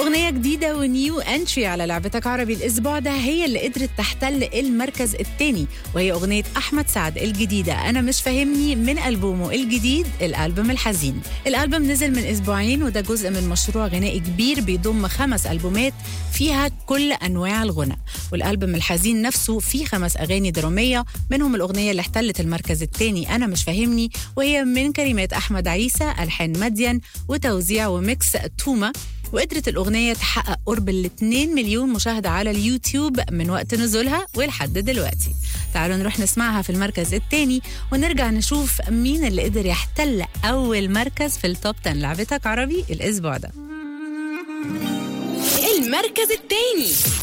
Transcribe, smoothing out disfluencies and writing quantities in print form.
أغنية جديدة ونيو انتري على لعبتك عربي الأسبوع ده هي اللي قدرت تحتل المركز الثاني، وهي أغنية أحمد سعد الجديدة أنا مش فاهمني من ألبومه الجديد الألبوم الحزين. الألبوم نزل من أسبوعين وده جزء من مشروع غنائي كبير بيضم 5 ألبومات فيها كل أنواع الغنى، والألبوم الحزين نفسه فيه 5 أغاني درامية منهم الأغنية اللي احتلت المركز الثاني أنا مش فاهمني، وهي من كلمات أحمد عيسى، ألحان مدين وتوزيع وميكس توما. وقدرت الأغنية تحقق قرب 2 مليون مشاهدة على اليوتيوب من وقت نزولها ولحد دلوقتي. تعالوا نروح نسمعها في المركز الثاني ونرجع نشوف مين اللي قدر يحتل أول مركز في التوب 10 لعبتك عربي الأسبوع ده. المركز الثاني.